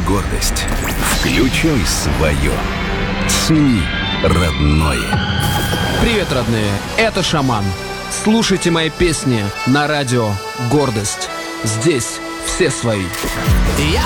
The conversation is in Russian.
гордость. Включай свое. Цени родное. Привет, родные, это Шаман. Слушайте мои песни на радио «Гордость». Здесь все свои.